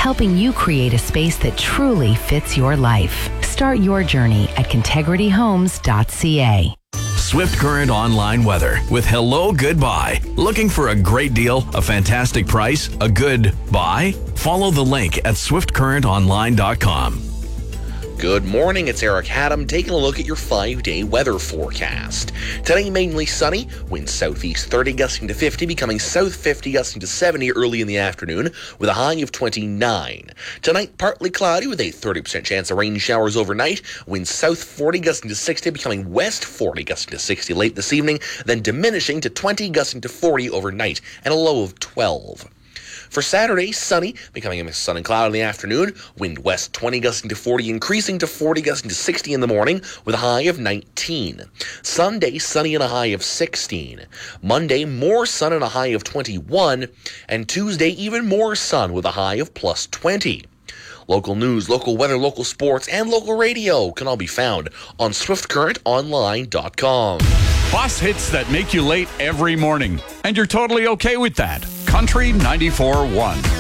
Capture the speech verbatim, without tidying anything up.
helping you create a space that truly fits your life. Start your journey at contegrity homes dot c a. Swift Current Online Weather with Hello Goodbye. Looking for a great deal, a fantastic price, a good buy? Follow the link at swift current online dot com. Good morning, it's Eric Haddam taking a look at your five-day weather forecast. Today, mainly sunny, winds southeast thirty, gusting to fifty, becoming south fifty, gusting to seventy early in the afternoon, with a high of twenty-nine. Tonight, partly cloudy with a thirty percent chance of rain showers overnight, winds south forty, gusting to sixty, becoming west forty, gusting to sixty late this evening, then diminishing to twenty, gusting to forty overnight, and a low of twelve. For Saturday, sunny, becoming a mix of sun and cloud in the afternoon, wind west twenty, gusting to forty, increasing to forty, gusting to sixty in the morning, with a high of nineteen. Sunday, sunny and a high of sixteen. Monday, more sun and a high of twenty-one. And Tuesday, even more sun with a high of plus twenty. Local news, local weather, local sports, and local radio can all be found on swift current online dot com. Boss hits that make you late every morning, and you're totally okay with that. Country ninety-four point one.